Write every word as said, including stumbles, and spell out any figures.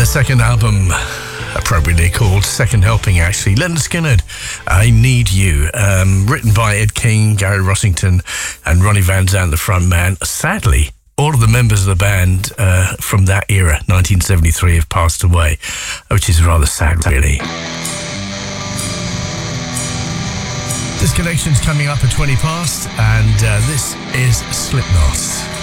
second album, appropriately called Second Helping, actually. Lynyrd Skynyrd, I Need You, um, written by Ed King, Gary Rossington, and Ronnie Van Zant, the front man. Sadly, all of the members of the band uh, from that era, nineteen seventy-three, have passed away, which is rather sad, really. This connection's coming up at twenty past, and uh, this is Slipknot.